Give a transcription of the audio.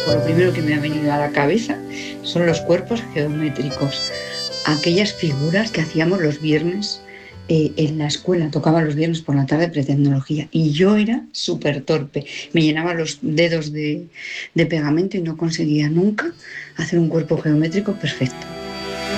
pues lo primero que me ha venido a la cabeza son los cuerpos geométricos, aquellas figuras que hacíamos los viernes en la escuela, tocaba los viernes por la tarde pretecnología y yo era súper torpe, me llenaba los dedos de pegamento y no conseguía nunca hacer un cuerpo geométrico perfecto.